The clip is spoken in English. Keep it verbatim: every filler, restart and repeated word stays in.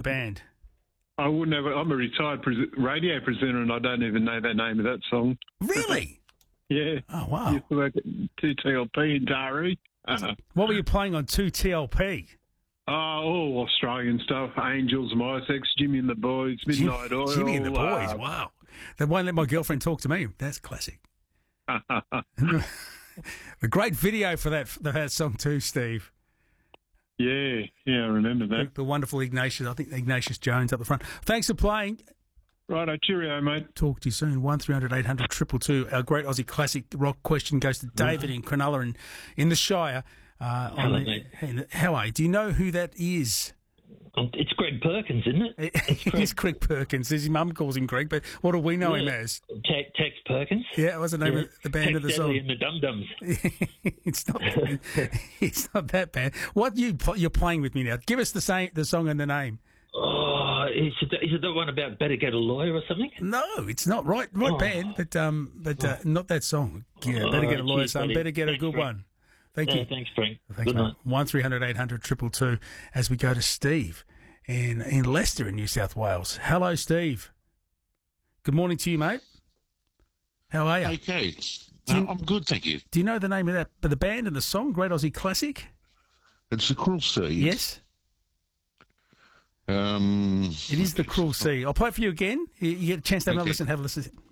band? I wouldn't have. I'm a retired pres- radio presenter, and I don't even know the name of that song. Really? Yeah. Oh, wow. Used to work at two T L P in Taree. Uh, What were you playing on two T L P? oh, all Australian stuff. Angels, Misex, Jimmy and the Boys, Midnight Jimmy, Oil. Jimmy and the Boys, uh, wow. They won't let my girlfriend talk to me. That's classic. The great video for that, for that song too, Steve. yeah, yeah, I remember The, that. the wonderful Ignatius, I think Ignatius Jones up the front. Thanks for playing. Righto, cheerio, mate. Talk to you soon. one three hundred eight hundred two two two. Our great Aussie classic rock question goes to David in Cronulla in, in the Shire. Uh, on Hello, the, mate. in- how are you? Do you know who that is? Um, It's Greg Perkins, isn't it? It is Greg Perkins. His mum calls him Greg, but what do we know him Yeah. as? Te- Tex Perkins. Yeah, what was the name Yeah. of the band Tex of the Deadly song? and the Dum Dums. It's not. It's not that bad. What you pl- you're playing with me now? Give us the same, the song and the name. Oh, is it, is it the one about better get a lawyer or something? No, it's not right. Right Oh. band, but um, but uh, not that song. Yeah, better get a Oh, lawyer, cheers, son. buddy. Better get a Thanks, good Frank. one. Thank Yeah, you. thanks, Frank. Thanks, Good mate. night. One three hundred eight hundred triple two. As we go to Steve in in Leicester in New South Wales. Hello, Steve. Good morning to you, mate. How are you? Okay. Do you- Uh, I'm good, thank you. Do you know the name of that? But the band and the song, Great Aussie Classic. It's the Cruel Sea. Yes, Um, it is the Cruel Sea. I'll play it for you again. You, you get a chance to have a Okay. listen. Have a listen.